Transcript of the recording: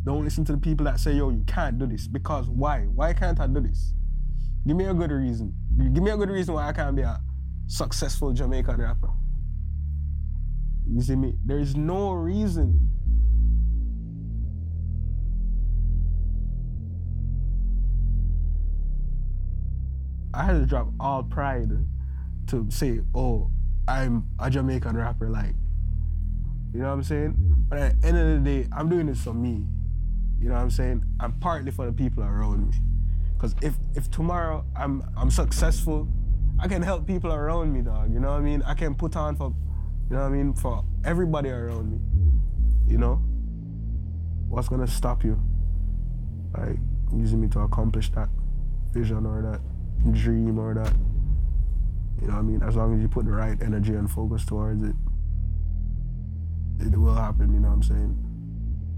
Don't listen to the people that say, yo, you can't do this. Because why? Why can't I do this? Give me a good reason. Give me a good reason why I can't be a successful Jamaican rapper. You see me? There is no reason. I had to drop all pride to say, oh, I'm a Jamaican rapper, like, you know what I'm saying? But at the end of the day, I'm doing this for me. You know what I'm saying? I'm partly for the people around me. Because if tomorrow I'm successful, I can help people around me, dog. You know what I mean? I can put on for, you know what I mean, for everybody around me. You know? What's gonna stop you? Like, using me to accomplish that vision or that dream or that, you know what I mean? As long as you put the right energy and focus towards it, it will happen, you know what I'm saying?